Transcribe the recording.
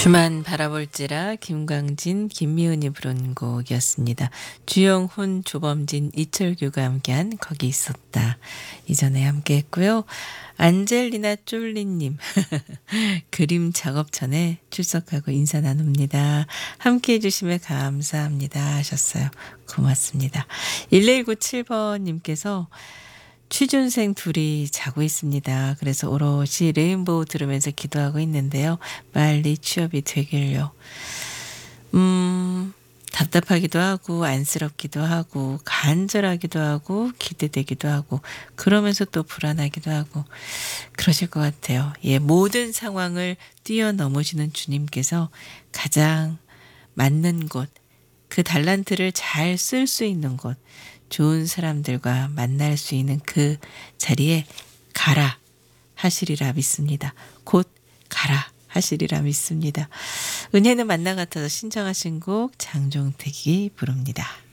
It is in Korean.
주만 바라볼지라 김광진, 김미은이 부른 곡이었습니다. 주영훈, 조범진, 이철규가 함께한 거기 있었다. 이전에 함께했고요. 안젤리나 쫄리님 그림 작업 전에 출석하고 인사 나눕니다. 함께해 주시면 감사합니다 하셨어요. 고맙습니다. 1197번님께서 취준생 둘이 자고 있습니다. 그래서 오롯이 레인보우 들으면서 기도하고 있는데요. 빨리 취업이 되길요. 답답하기도 하고 안쓰럽기도 하고 간절하기도 하고 기대되기도 하고 그러면서 또 불안하기도 하고 그러실 것 같아요. 예, 모든 상황을 뛰어넘으시는 주님께서 가장 맞는 곳, 그 달란트를 잘 쓸 수 있는 곳, 좋은 사람들과 만날 수 있는 그 자리에 가라 하시리라 믿습니다. 곧 가라 하시리라 믿습니다. 은혜는 만나 같아서 신청하신 곡 장종택이 부릅니다.